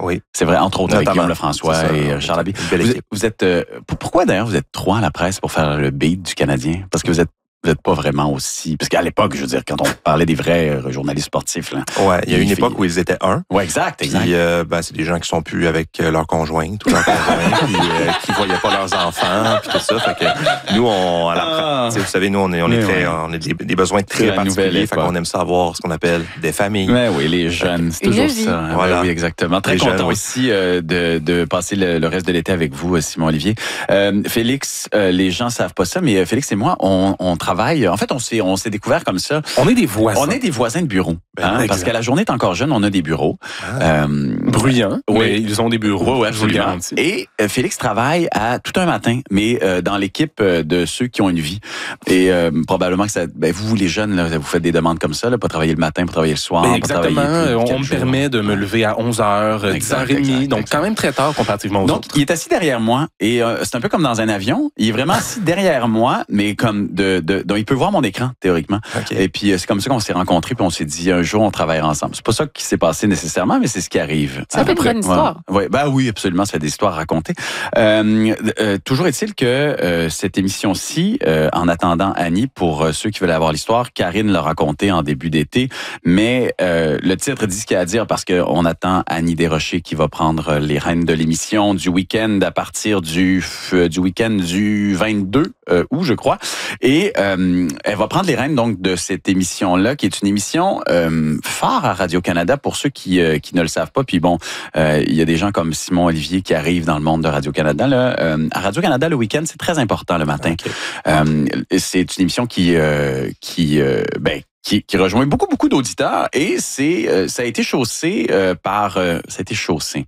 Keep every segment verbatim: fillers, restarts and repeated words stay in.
Oui. C'est vrai, entre autres, Notamment. avec Guillaume Lefrançois C'est ça, et Charles Labbé. Belle Vous, équipe. vous êtes, euh, pourquoi d'ailleurs vous êtes trois à la presse pour faire le beat du Canadien? Parce que vous êtes Vous n'êtes pas vraiment aussi... Parce qu'à l'époque, je veux dire, quand on parlait des vrais euh, journalistes sportifs... Là, Ouais, il y a une il époque fait- où ils étaient un. ouais, exact, exact. Puis, euh, ben, c'est des gens qui sont plus avec euh, leurs conjoints, tous leurs conjoints, puis euh, qui voyaient pas leurs enfants, puis tout ça. Fait que nous, on, à la, Ah. tu sais, vous savez, nous, on est, on est Mais très, ouais. on a des, des besoins C'est très la nouvelle particuliers. Fait époque. qu'on aime ça avoir ce qu'on appelle des familles. Ouais, oui, les jeunes, c'est Une toujours vie. ça. Ouais, Voilà. oui, exactement. Très Les content jeunes, oui. aussi euh, de, de passer le, le reste de l'été avec vous, euh, Simon Olivier. Euh, Félix, euh, les gens savent pas ça, mais euh, Félix et moi, on, on travaille. En fait, on s'est, on s'est découvert comme ça. On est des voisins. On est des voisins de bureau. Ben, hein, exact. parce qu'à la journée est encore jeune, on a des bureaux. Ah. Euh, bruyants, Oui. mais ils ont des bureaux. Oui, oui, je vous le absolument. garantis. Et euh, Félix travaille à tout un matin, mais euh, dans l'équipe euh, de ceux qui ont une vie. Et euh, probablement que ça, ben, vous, les jeunes, là, vous faites des demandes comme ça, là, pas travailler le matin, pas travailler le soir, Ben, pas exactement. travailler plus de On, quatre on me jours. permet de me lever à onze heures, Exact, dix heures trente, exact, donc exact. quand même très tard comparativement aux Donc, autres. il est assis derrière moi et euh, c'est un peu comme dans un avion. Il est vraiment assis derrière moi, mais comme de, de, donc il peut voir mon écran théoriquement. OK. Et puis euh, c'est comme ça qu'on s'est rencontrés puis on s'est dit un jour on travaillera ensemble. C'est pas ça qui s'est passé nécessairement, mais c'est ce qui arrive. Ça À fait peu une près. bonne histoire. Ouais, ouais, ben oui, absolument, ça fait des histoires à raconter. Euh, euh, toujours est-il que euh, cette émission-ci, euh, en attendant Annie, pour euh, ceux qui veulent avoir l'histoire, Karine l'a raconté en début d'été, mais euh, le titre dit ce qu'il y a à dire parce qu'on attend Annie Desrochers qui va prendre les rênes de l'émission du week-end à partir du euh, du week-end du vingt-deux euh, août, je crois, et euh, elle va prendre les rênes donc de cette émission-là, qui est une émission euh, phare à Radio-Canada pour ceux qui euh, qui ne le savent pas. Puis bon, euh, il y a des gens comme Simon Olivier qui arrivent dans le monde de Radio-Canada. Là. Euh, à Radio-Canada, le week-end, c'est très important le matin. OK. Euh, c'est une émission qui euh, qui euh, ben qui, qui rejoint beaucoup beaucoup d'auditeurs et c'est euh, ça a été chaussé euh, par euh, ça a été chaussé.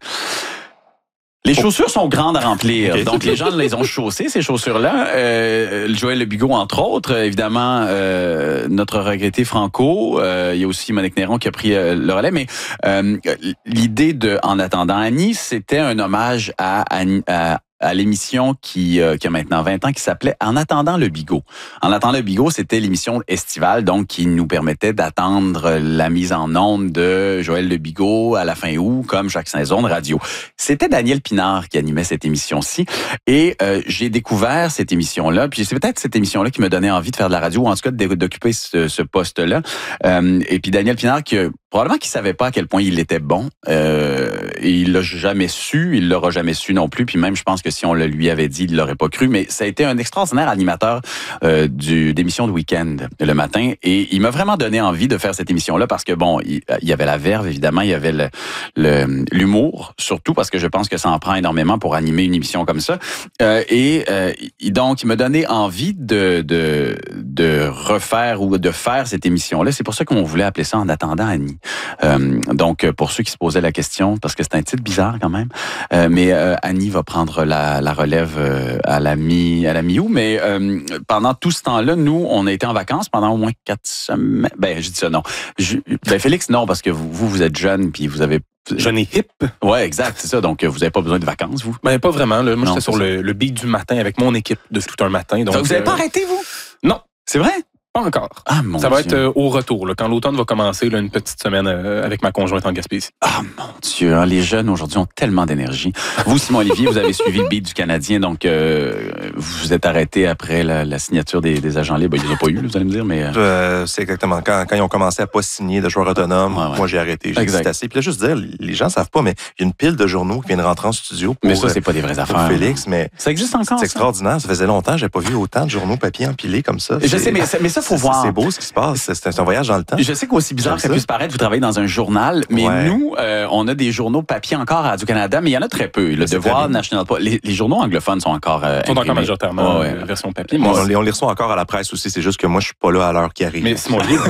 Les chaussures sont grandes à remplir, Okay. donc les gens les ont chaussées, ces chaussures-là. Euh, Joël Le Bigot, entre autres, évidemment, euh, notre regretté Franco. Euh, il y a aussi Monique Néron qui a pris euh, le relais. Mais euh, l'idée de En attendant Annie, c'était un hommage à, Annie, à à l'émission qui, euh, qui a maintenant vingt ans, qui s'appelait En attendant le Bigot. En attendant le Bigot, c'était l'émission estivale, donc qui nous permettait d'attendre la mise en onde de Joël Le Bigot à la fin août, comme chaque saison de radio. C'était Daniel Pinard qui animait cette émission-ci, et euh, j'ai découvert cette émission-là, puis c'est peut-être cette émission-là qui me donnait envie de faire de la radio, ou en tout cas d'occuper ce, ce poste-là. Euh, et puis Daniel Pinard, qui probablement qu'il savait pas à quel point il était bon, euh, et il l'a jamais su, il l'aura jamais su non plus, puis même je pense que si on le lui avait dit, il l'aurait pas cru, mais ça a été un extraordinaire animateur euh, du d'émission de week-end le matin, et il m'a vraiment donné envie de faire cette émission-là parce que bon, il, il y avait la verve évidemment, il y avait le, le l'humour surtout parce que je pense que ça en prend énormément pour animer une émission comme ça, euh, et euh, donc il m'a donné envie de de de refaire ou de faire cette émission-là. C'est pour ça qu'on voulait appeler ça En attendant Annie. Euh, donc pour ceux qui se posaient la question, parce que c'est un titre bizarre quand même, euh, mais euh, Annie va prendre la la relève euh, à la mi à la mi-août, mais euh, pendant tout ce temps-là, nous, on a été en vacances pendant au moins quatre semaines. Ben, je dis ça non. Je, ben Félix, non, parce que vous, vous, vous êtes jeune, puis vous avez. Jeune et hip. Ouais, exact, c'est ça. Donc, vous n'avez pas besoin de vacances, vous. Ben, pas vraiment. Là. Moi, Non, j'étais sur c'est le, le beat du matin avec mon équipe de tout un matin. Donc, Fait que vous n'avez euh, pas arrêté, vous? Non. C'est vrai? Pas encore. Ah, mon Ça va Dieu. être euh, au retour. Là, quand l'automne va commencer, là, une petite semaine euh, avec ma conjointe en Gaspésie. Ah, mon Dieu, hein, les jeunes aujourd'hui ont tellement d'énergie. Vous, Simon Olivier, vous avez suivi le beat du Canadien, donc euh, vous vous êtes arrêté après la, la signature des, des agents libres. Il n'y en a pas eu, vous allez me dire, mais... euh, Euh, c'est exactement. Quand, quand ils ont commencé à pas signer de joueurs autonomes, Ouais, ouais. moi, j'ai arrêté. J'ai dit Exact. c'est assez. Puis là, juste dire, les gens savent pas, mais il y a une pile de journaux qui viennent rentrer en studio pour, mais ça, c'est euh, pas des vraies pour affaires. Félix, mais Ça existe encore, c'est ça? extraordinaire. Ça faisait longtemps, j'ai pas vu autant de journaux papier empilés comme ça. Je C'est- sais, mais, ça- mais ça, faut c'est- voir. C'est beau ce qui se passe. C'est c'est un voyage dans le temps. Je sais qu'aussi bizarre que ça J'aime ça. puisse paraître, vous travaillez dans un journal, mais Ouais. nous, euh, on a des journaux papier encore à Radio-Canada, mais il y en a très peu. Le C'est Devoir, très bien. National Post, les, les journaux anglophones sont encore euh, Ils sont encore imprimés. majoritairement Ouais, euh, ouais. version papier. On, Moi, les, on les reçoit encore à la presse aussi. C'est juste que moi, je suis pas là à l'heure qui arrive. mais Simon Olivier, vous,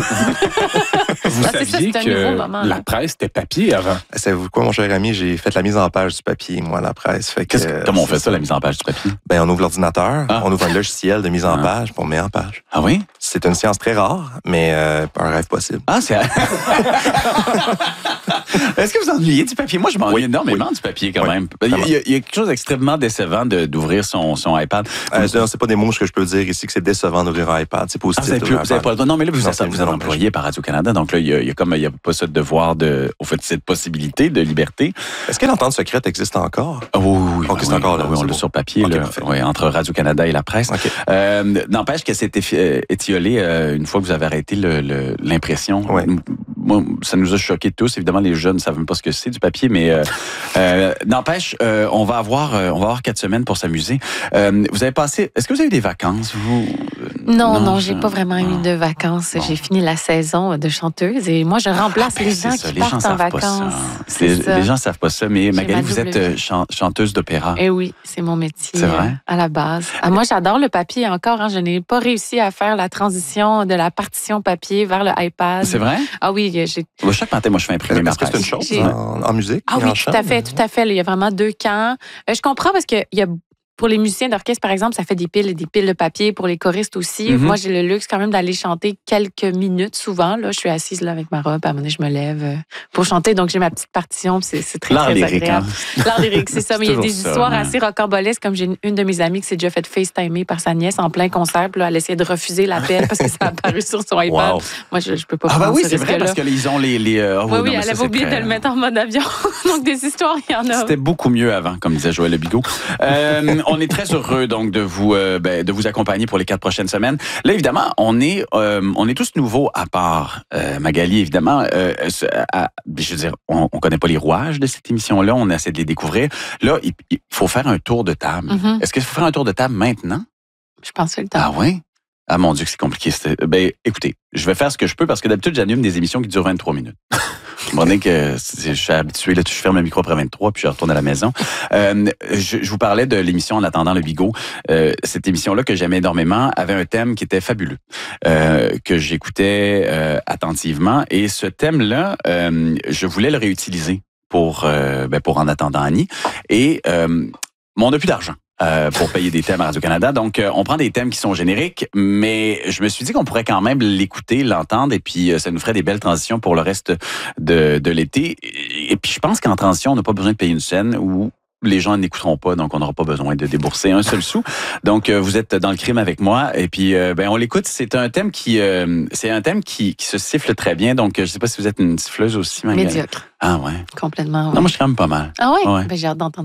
vous Ah, c'est ça, saviez c'est un que nouveau moment, là. la presse était papier avant. Savez-vous quoi, mon cher ami? J'ai fait la mise en page du papier, moi, à la presse. Fait que, Qu'est-ce que- euh, comment on fait c'est ça, la mise en page du papier? Ben, on ouvre l'ordinateur, Ah. on ouvre un logiciel de mise en Ah. page, puis on met en page. Ah oui? C'est une science très rare, mais euh, un rêve possible. Ah, c'est... Est-ce que vous ennuyez du papier? Moi, je m'ennuie Oui, énormément du papier quand Oui, même. Il y, a, il y a- il y a quelque chose d'extrêmement décevant de, d'ouvrir son, son iPad. Euh, non, c'est pas des mots que je peux dire ici que c'est décevant d'ouvrir un iPad. C'est Ah, positif. vous avez, plus, d'ouvrir un vous avez pas le iPad. droit. Non, mais là, vous Non, êtes, c'est vous êtes non, employé par Radio-Canada, donc là, il y a, il y a comme il y a pas ce devoir de, au fait, cette possibilité de liberté. Est-ce que l'entente secrète existe encore? Oh, oui, oui, Ok, oui, c'est encore là, oui, on c'est l'a beau. sur papier, Ok, là, parfait. ouais, entre Radio-Canada et la presse. Okay. Euh, n'empêche que c'est effi- étiolé euh, une fois que vous avez arrêté le, le, l'impression. Ouais. Moi, ça nous a choqués tous. Évidemment, les jeunes ne savent même pas ce que c'est du papier, mais euh, euh, n'empêche, euh, on va avoir, euh, on va avoir quatre semaines pour s'amuser. Euh, vous avez passé. Est-ce que vous avez eu des vacances, vous? Non, non, non j'ai je... pas vraiment non. eu de vacances. Bon. J'ai fini la saison de chanteuse et moi, je remplace Ah, ben, les c'est gens ça, qui les gens partent en savent pas vacances. ça. C'est Les, ça. les gens ne savent pas ça, mais J'ai Magali, ma vous êtes double euh, vie. chan- chanteuse d'opéra. Eh oui, c'est mon métier. C'est vrai? euh, à la base. Ah, moi, j'adore le papier encore. Hein. Je n'ai pas réussi à faire la transition de la partition papier vers le iPad. C'est vrai? Ah oui, j'ai. Moi, chaque matin, moi, je fais imprimer ma Est-ce que c'est une presse. chose J'ai- en, en musique? Ah et oui, en tout chant? à fait, tout à fait. Il y a vraiment deux camps. Euh, je comprends parce que il y a pour les musiciens d'orchestre, par exemple, ça fait des piles et des piles de papier. Pour les choristes aussi. Mhm. Moi, j'ai le luxe quand même d'aller chanter quelques minutes souvent. Là, je suis assise là avec ma robe. À un moment donné, je me lève euh, pour chanter. Donc, j'ai ma petite partition. puis C'est, c'est très, L'art très lyrique, agréable. hein? L'art lyrique, c'est ça. Mais il y a toujours des ça, histoires ouais. assez rocambolesques. Comme j'ai une, une de mes amies qui s'est déjà fait FaceTimer par sa nièce en plein concert. Puis là, elle essayait de refuser l'appel parce que ça a apparu sur son iPad. Wow. Moi, je, je peux pas Ah, bah prendre oui, ce c'est vrai, risque-là. parce qu'ils ont les. les euh, oh, Oui, non, oui, mais elle ça, avait c'est oublié très- de le mettre en mode avion. Donc, des histoires, il y en a. C'était beaucoup mieux avant, comme disait Joël Le Bigot. Euh, on est très heureux donc de vous euh, ben, de vous accompagner pour les quatre prochaines semaines. Là, évidemment, on est euh, on est tous nouveaux à part euh, Magali, évidemment. Euh, à, je veux dire, on, on connaît pas les rouages de cette émission-là. On essaie de les découvrir. Là, il, il faut faire un tour de table. Mhm. Est-ce qu'il faut faire un tour de table maintenant? Je pense que le temps. Ah oui? Ah mon Dieu, que c'est compliqué. C'est- Ben, écoutez, je vais faire ce que je peux parce que d'habitude, j'anime des émissions qui durent vingt-trois minutes. Vous comprenez que c'est- je suis habitué, là, je ferme le micro après vingt-trois, puis je retourne à la maison. Euh, je, je vous parlais de l'émission En attendant le bigot. Euh, cette émission-là que j'aimais énormément avait un thème qui était fabuleux, euh, que j'écoutais euh, attentivement. Et ce thème-là, euh, je voulais le réutiliser pour, euh, ben, pour En attendant Annie. Et euh, mais on n'a plus d'argent. Euh, pour payer des thèmes à Radio-Canada. Donc, euh, on prend des thèmes qui sont génériques, mais je me suis dit qu'on pourrait quand même l'écouter, l'entendre, et puis euh, ça nous ferait des belles transitions pour le reste de, de l'été. Et, et puis, je pense qu'en transition, on n'a pas besoin de payer une scène où les gens n'écouteront pas, donc on n'aura pas besoin de débourser un seul sou. Donc, euh, vous êtes dans le crime avec moi, et puis, euh, ben, on l'écoute. C'est un thème qui, euh, c'est un thème qui, qui se siffle très bien. Donc, euh, je sais pas si vous êtes une siffleuse aussi, Magali. Médiocre. Ah ouais. Complètement. Ouais. Non, moi, je suis quand même pas mal. Ah ouais? Ouais. Ben, j'ai hâte d'entendre.